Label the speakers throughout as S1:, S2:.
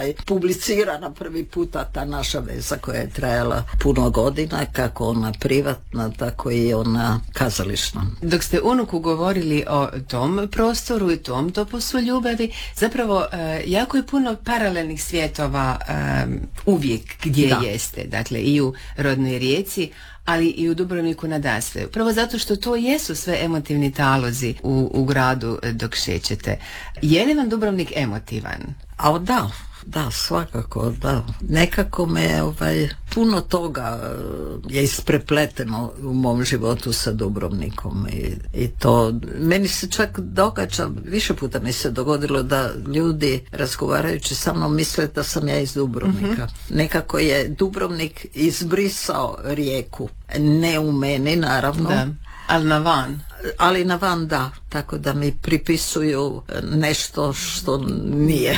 S1: publicirana prvi puta ta naša veza koja je trajala puno godina, kako ona privatna, tako i ona kazališna.
S2: Dok ste unuku govorili o tom prostoru i tom toposu ljubavi, zapravo jako je puno paralelnih svjetova uvijek gdje jeste, dakle i u rodnoj Rijeci, ali i u Dubrovniku nadasve. Upravo zato što to jesu sve emotivni talozi u gradu dok šećete. Je li vam Dubrovnik emotivan?
S1: A da, svakako, da. Nekako me puno toga je isprepleteno u mom životu sa Dubrovnikom i to meni se čak događa, više puta mi se dogodilo da ljudi razgovarajući sa mnom misle da sam ja iz Dubrovnika. Nekako je Dubrovnik izbrisao Rijeku, ne u meni naravno.
S2: Da. Ali na van,
S1: da, tako da mi pripisuju nešto što nije.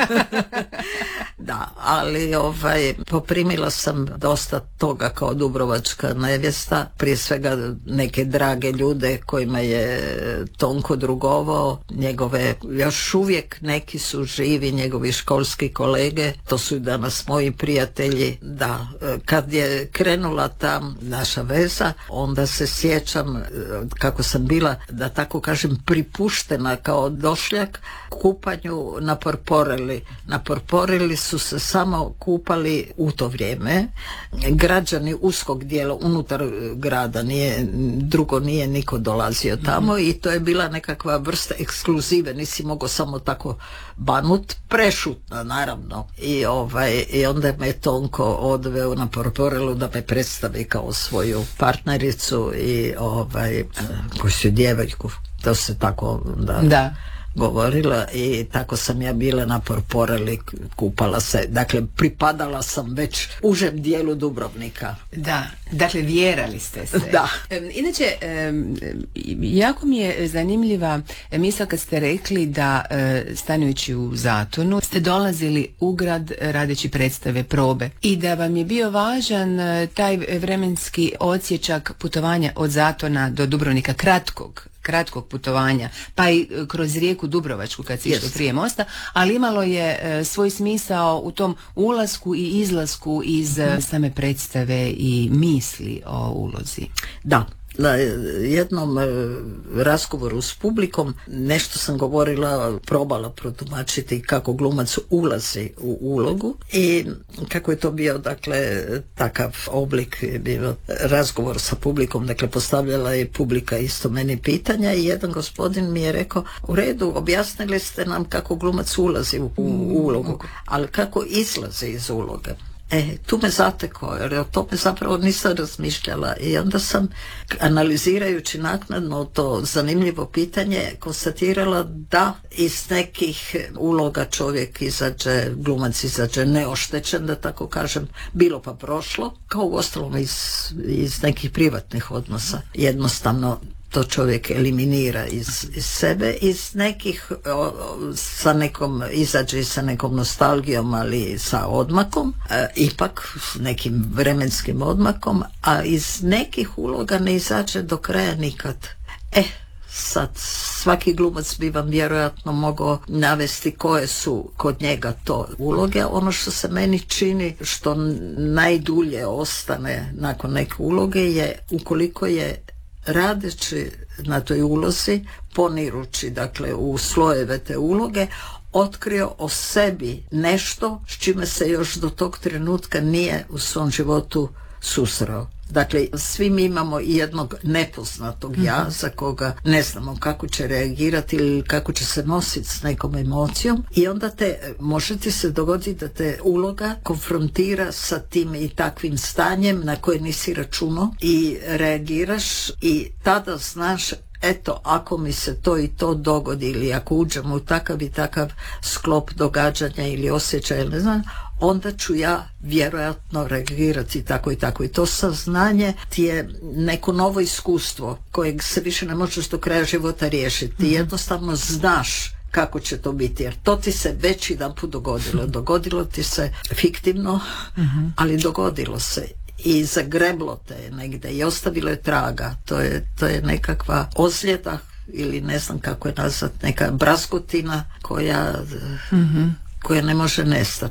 S1: Da, ali poprimila sam dosta toga kao dubrovačka nevjesta, prije svega neke drage ljude kojima je Tonko drugovao, njegove, još uvijek neki su živi, njegovi školski kolege, to su danas moji prijatelji. Da, kad je krenula ta naša veza, onda se sjećam kako sam bila, da tako kažem, pripuštena kao došljak kupanju na Porporeli. Na Porporeli su se samo kupali u to vrijeme građani uskog dijela unutar grada, drugo nije niko dolazio tamo i to je bila nekakva vrsta ekskluzive, nisi mogao samo tako banut, prešutna naravno. I onda me Tonko odveo na Porporelu da me predstavi kao svoju partnericu i koju su djevojku, to se tako da govorila i tako sam ja bila na Porporeli, kupala se, dakle pripadala sam već užem dijelu Dubrovnika.
S2: Da, dakle vjerali ste se.
S1: Da.
S2: Inače, jako mi je zanimljiva misla kad ste rekli da stanujući u Zatonu ste dolazili u grad radeći predstave, probe i da vam je bio važan taj vremenski odsječak putovanja od Zatona do Dubrovnika, kratkog putovanja, pa i kroz rijeku Dubrovačku kad se išlo prije mosta, ali imalo je svoj smisao u tom ulasku i izlasku iz same predstave i misli o ulozi.
S1: Da. Na jednom razgovoru s publikom nešto sam probala protumačiti kako glumac ulazi u ulogu i kako je to bio, dakle, takav oblik je bio razgovor sa publikom, dakle postavljala je publika isto meni pitanja i jedan gospodin mi je rekao, u redu, objasnili ste nam kako glumac ulazi u ulogu, ali kako izlazi iz uloge. Tu me zatekao, jer o tome zapravo nisam razmišljala i onda sam, analizirajući naknadno to zanimljivo pitanje, konstatirala da iz nekih uloga čovjek izađe, glumac izađe neoštećen, da tako kažem, bilo pa prošlo, kao uostalom iz nekih privatnih odnosa. Jednostavno to čovjek eliminira iz sebe, iz nekih izađe sa nekom nostalgijom, ali sa odmakom, ipak s nekim vremenskim odmakom, a iz nekih uloga ne izađe do kraja nikad. Sad, svaki glumac bi vam vjerojatno mogao navesti koje su kod njega to uloge. Ono što se meni čini što najdulje ostane nakon neke uloge je ukoliko je radeći na toj ulozi, ponirući dakle u slojeve te uloge, otkrio o sebi nešto s čime se još do tog trenutka nije u svom životu susreo. Dakle, svi mi imamo i jednog nepoznatog ja za koga ne znamo kako će reagirati ili kako će se nositi s nekom emocijom i onda može ti se dogoditi da te uloga konfrontira sa tim i takvim stanjem na koje nisi računao i reagiraš i tada znaš, eto, ako mi se to i to dogodi ili ako uđemo u takav i takav sklop događanja ili osjećaja, ne znam, onda ću ja vjerojatno reagirati tako i tako. I to saznanje ti je neko novo iskustvo kojeg se više ne možeš do kraja života riješiti. Ti jednostavno znaš kako će to biti, jer to ti se već jedanput dogodilo. Dogodilo ti se fiktivno, ali dogodilo se. I zagreblo te negdje i ostavilo je traga. To je nekakva ozljeda ili ne znam kako je nazvat, neka brazgotina koja ne može nestati.